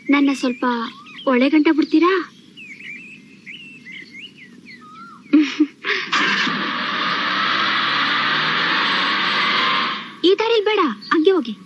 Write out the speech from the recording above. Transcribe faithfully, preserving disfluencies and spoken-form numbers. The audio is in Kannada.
ನನ್ನ ಸ್ವಲ್ಪ ಒಳ್ಳೆ ಗಂಟ ಬಿಡ್ತೀರಾ? ಈ ದಾರಿಲ್ ಬೇಡ, ಹಂಗೆ ಹೋಗಿ.